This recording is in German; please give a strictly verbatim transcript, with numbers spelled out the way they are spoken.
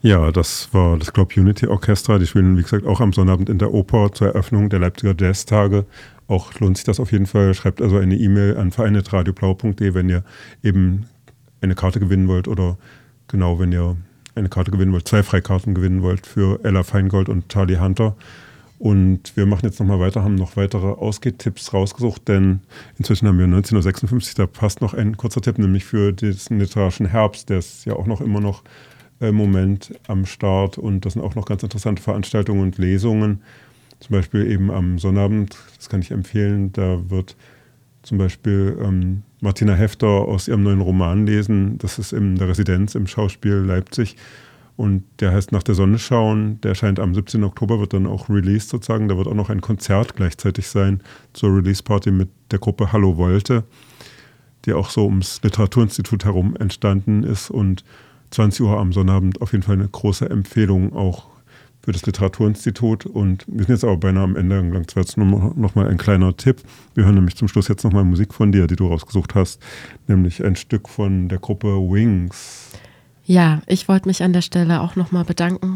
Ja, das war das Globe Unity Orchestra. Die spielen, wie gesagt, auch am Sonnabend in der Oper zur Eröffnung der Leipziger Jazztage. Auch lohnt sich das auf jeden Fall. Schreibt also eine E-Mail an verein at radio blau punkt de, wenn ihr eben eine Karte gewinnen wollt oder genau, wenn ihr eine Karte gewinnen wollt, zwei Freikarten gewinnen wollt für Ella Feingold und Charlie Hunter. Und wir machen jetzt nochmal weiter, haben noch weitere Ausgehtipps rausgesucht, denn inzwischen haben wir neunzehn Uhr sechsundfünfzig, da passt noch ein kurzer Tipp, nämlich für diesen literarischen Herbst, der ist ja auch noch immer noch im Moment am Start und das sind auch noch ganz interessante Veranstaltungen und Lesungen. Zum Beispiel eben am Sonnabend, das kann ich empfehlen, da wird zum Beispiel ähm, Martina Hefter aus ihrem neuen Roman lesen. Das ist in der Residenz im Schauspiel Leipzig und der heißt Nach der Sonne schauen. Der erscheint am siebzehnten Oktober, wird dann auch released sozusagen. Da wird auch noch ein Konzert gleichzeitig sein zur Release-Party mit der Gruppe Hallo Volte, die auch so ums Literaturinstitut herum entstanden ist und zwanzig Uhr am Sonnabend auf jeden Fall eine große Empfehlung auch für das Literaturinstitut. Und wir sind jetzt aber beinahe am Ende angelangt. Das war jetzt noch, noch mal ein kleiner Tipp. Wir hören nämlich zum Schluss jetzt noch mal Musik von dir, die du rausgesucht hast, nämlich ein Stück von der Gruppe Wings. Ja, ich wollte mich an der Stelle auch noch mal bedanken